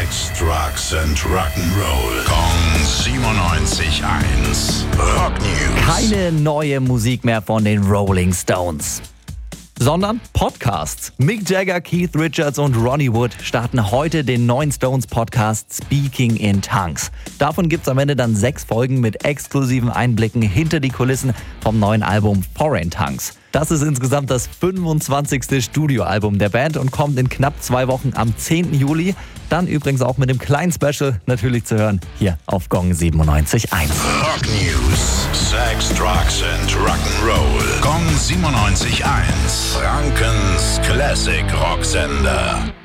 Sex, Drugs and Rock'n'Roll. Kong 97.1. Rock News. Keine neue Musik mehr von den Rolling Stones, sondern Podcasts. Mick Jagger, Keith Richards und Ronnie Wood starten heute den neuen Stones-Podcast Speaking in Tongues. Davon gibt's am Ende dann 6 Folgen mit exklusiven Einblicken hinter die Kulissen vom neuen Album Foreign Tongues. Das ist insgesamt das 25. Studioalbum der Band und kommt in knapp 2 Wochen am 10. Juli. Dann übrigens auch mit dem kleinen Special natürlich zu hören hier auf Gong 97.1. Rock News. Sex, Drugs and Rock'n'Roll. Gong 97.1. Frankens Classic Rocksender.